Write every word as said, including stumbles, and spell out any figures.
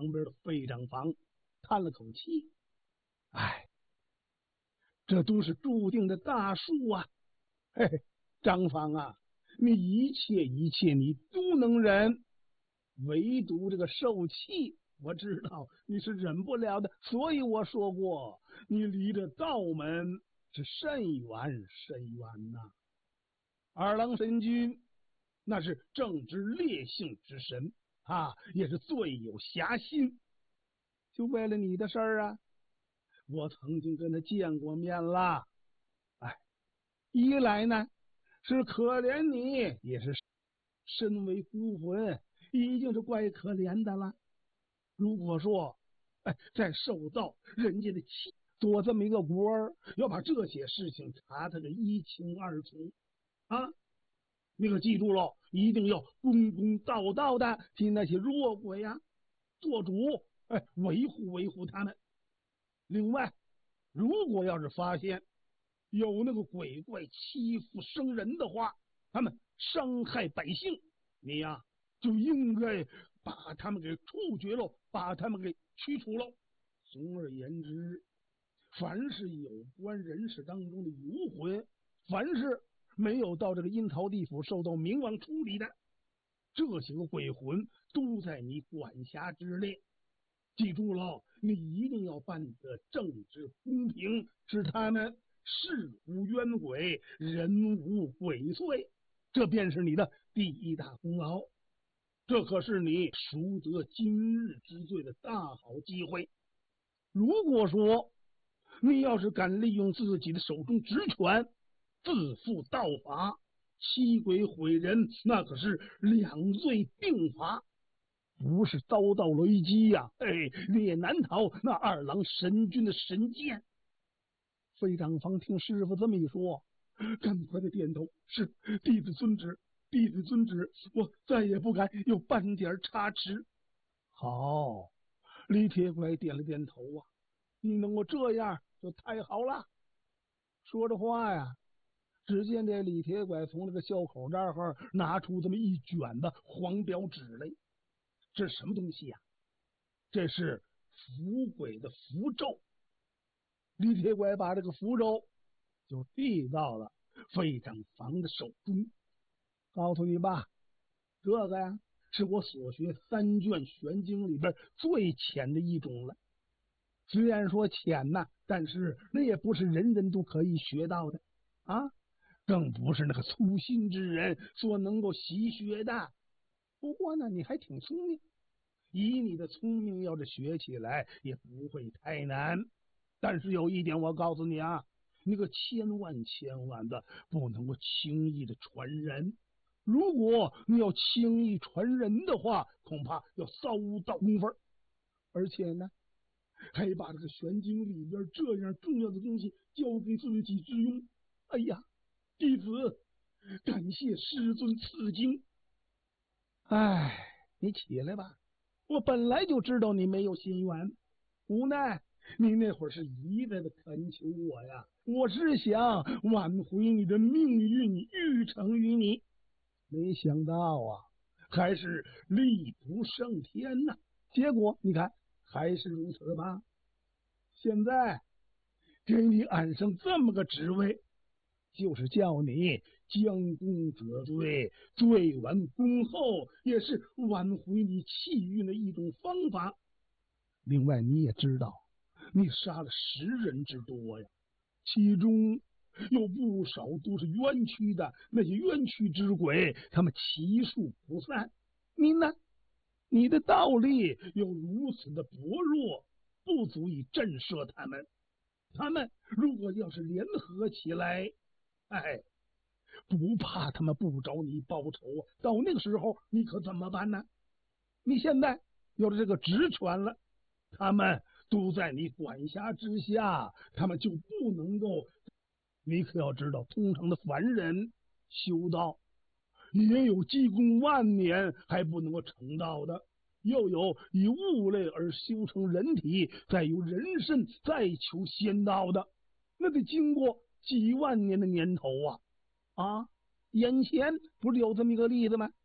旁边的费长房叹了口气，哎，这都是注定的大数啊！嘿嘿，张房啊，你一切一切你都能忍，唯独这个受气，我知道你是忍不了的。所以我说过，你离这道门是甚远甚远呐、啊。二郎神君那是正直烈性之神啊，也是最有侠心。就为了你的事儿啊，我曾经跟他见过面了。哎，一来呢是可怜你，也是身为孤魂，已经是怪可怜的了。如果说，哎，再受到人家的气，做这么一个官儿，要把这些事情查他个一清二楚啊！你可记住了，一定要公公道道的替那些弱鬼呀、啊、做主，哎，维护维护他们。另外，如果要是发现有那个鬼怪欺负生人的话，他们伤害百姓，你呀、啊、就应该把他们给处决了，把他们给驱除了。总而言之，凡是有关人世当中的游魂，凡是没有到这个阴曹地府受到冥王处理的，这些个鬼魂都在你管辖之列。记住了，你一定要办得正直公平，使他们事无冤鬼，人无鬼祟，这便是你的第一大功劳。这可是你赎得今日之罪的大好机会。如果说你要是敢利用自己的手中职权自负道法，欺鬼毁人，那可是两罪并罚，不是遭到雷击呀、啊，哎，你也难逃那二郎神君的神剑。费长房听师傅这么一说，赶快的点头，是弟子遵旨，弟子遵旨，我再也不敢有半点差池。好，李铁拐点了点头啊，你能够这样就太好了。说着话呀，只见这李铁拐从这个袖口这儿拿出这么一卷的黄表纸来，这是什么东西呀、啊？这是符鬼的符咒。李铁拐把这个符咒就递到了费长房的手中，告诉你吧，这个呀是我所学三卷玄经里边最浅的一种了。虽然说浅呐，但是那也不是人人都可以学到的啊，更不是那个粗心之人所能够习学的。不过呢，你还挺聪明，以你的聪明，要是学起来也不会太难。但是有一点我告诉你啊，你可千万千万的不能够轻易的传人。如果你要轻易传人的话，恐怕要遭到公分。而且呢，还把这个玄经里边这样重要的东西交给自己之用。哎呀，弟子感谢师尊赐经。哎，你起来吧，我本来就知道你没有心愿，无奈你那会儿是一再的恳求我呀，我是想挽回你的命运，欲成于你，没想到啊，还是力不胜天呐、啊。结果你看还是如此吧。现在给你安上这么个职位，就是叫你将功折罪，罪完功后，也是挽回你气运的一种方法。另外你也知道，你杀了十人之多呀，其中有不少都是冤屈的，那些冤屈之鬼，他们其数不散。你呢，你的道力又如此的薄弱，不足以震慑他们。他们如果要是联合起来，哎，不怕他们不找你报仇啊！到那个时候，你可怎么办呢？你现在有了这个职权了，他们都在你管辖之下，他们就不能够。你可要知道，通常的凡人修道，也有积功万年还不能够成道的，又有以物类而修成人体，再有人身再求仙道的，那得经过几万年的年头啊！啊，眼前不是有这么一个例子吗？